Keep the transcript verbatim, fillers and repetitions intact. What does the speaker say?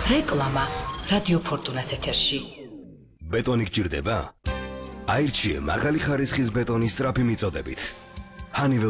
რეკლამა რადიო ფორტუნას ეთერში. ბეტონი გჭირდება? აირჩიე მაღალი ხარისხის ბეტონის სწრაფი მიწოდებით. Honeywell